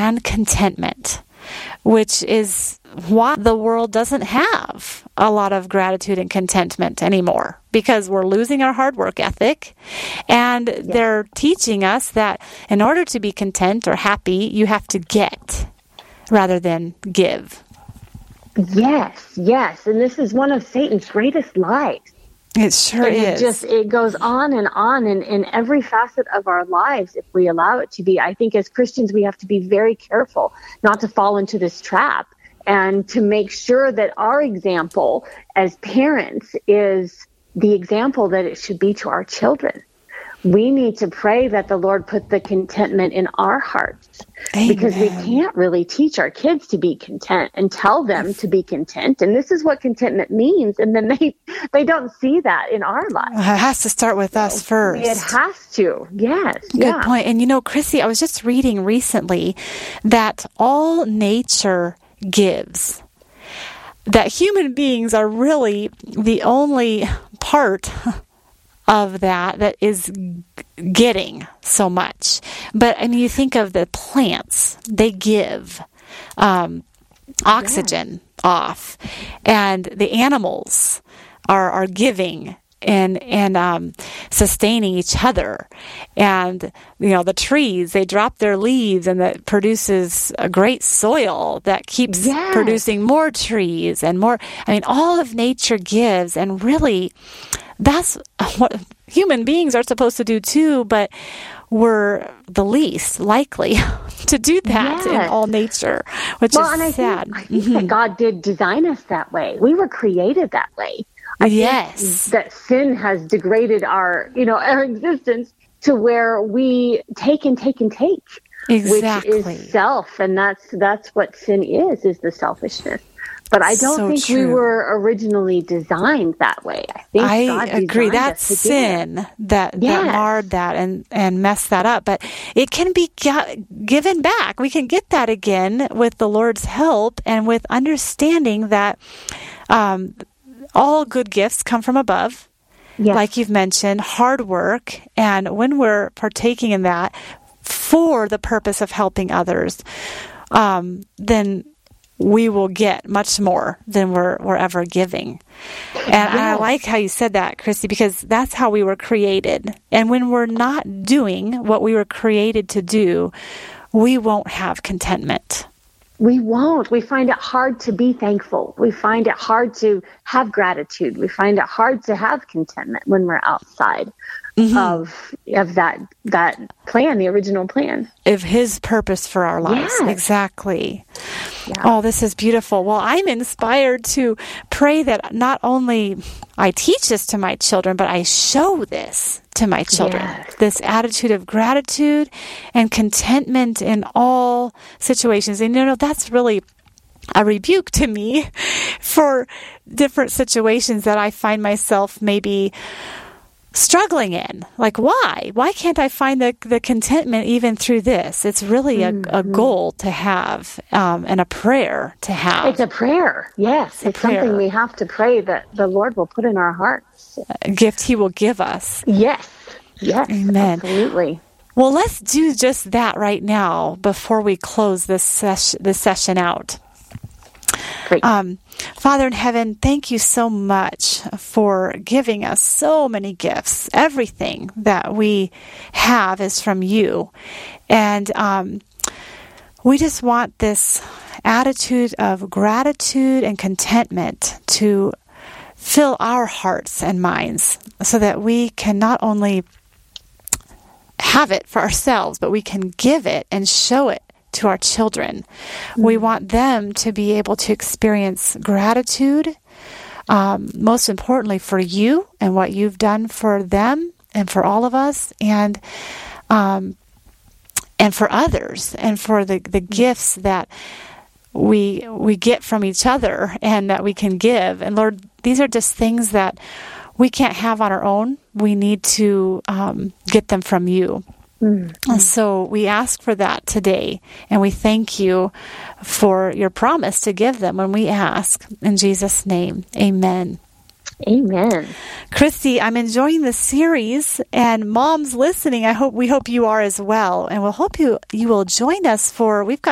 and contentment, which is why the world doesn't have a lot of gratitude and contentment anymore, because we're losing our hard work ethic, and they're teaching us that in order to be content or happy, you have to get rather than give. Yes. And this is one of Satan's greatest lies. It sure is. It goes on in every facet of our lives if we allow it to be. I think as Christians, we have to be very careful not to fall into this trap, and to make sure that our example as parents is the example that it should be to our children. We need to pray that the Lord put the contentment in our hearts. Amen. Because we can't really teach our kids to be content and tell them to be content. And this is what contentment means. And then they don't see that in our lives. It has to start with us first. It has to. Yes. Good point. And Chrissy, I was just reading recently that all nature gives. That human beings are really the only part of that is getting so much. But you think of the plants, they give oxygen off, and the animals are giving and sustaining each other. And the trees, they drop their leaves, and that produces a great soil that keeps producing more trees and more. All of nature gives, and really that's what human beings are supposed to do too, but we're the least likely to do that in all nature, which is sad. I think that God did design us that way. We were created that way. I think that sin has degraded our existence to where we take and take and take, exactly. Which is self, and that's what sin is the selfishness. But I don't think we were originally designed that way. I think God agree. That's sin that marred that and messed that up. But it can be given back. We can get that again with the Lord's help and with understanding that all good gifts come from above. Yes. Like you've mentioned, hard work. And when we're partaking in that for the purpose of helping others, then we will get much more than we're ever giving. And I like how you said that, Christy, because that's how we were created. And when we're not doing what we were created to do, we won't have contentment. We won't. We find it hard to be thankful. We find it hard to have gratitude. We find it hard to have contentment when we're outside of that plan, the original plan. Of His purpose for our lives. Yes. Exactly. Yeah. Oh, this is beautiful. Well, I'm inspired to pray that not only I teach this to my children, but I show this to my children. Yes. This attitude of gratitude and contentment in all situations. And that's really a rebuke to me for different situations that I find myself maybe struggling in. Like, why? Why can't I find the contentment even through this? It's really a goal to have and a prayer to have. It's a prayer. Yes. It's something we have to pray that the Lord will put in our hearts. A gift He will give us. Yes. Yes. Amen. Absolutely. Well, let's do just that right now before we close this session out. Great. Father in heaven, thank you so much for giving us so many gifts. Everything that we have is from you. And we just want this attitude of gratitude and contentment to fill our hearts and minds so that we can not only have it for ourselves, but we can give it and show it to our children. We want them to be able to experience gratitude, most importantly for you and what you've done for them and for all of us, and for others, and for the gifts that we get from each other and that we can give. And Lord, these are just things that we can't have on our own. We need to get them from you. And so we ask for that today, and we thank you for your promise to give them when we ask. In Jesus' name, amen. Amen. Christy, I'm enjoying this series, and moms listening, we hope you are as well. And we'll hope you will join us we've got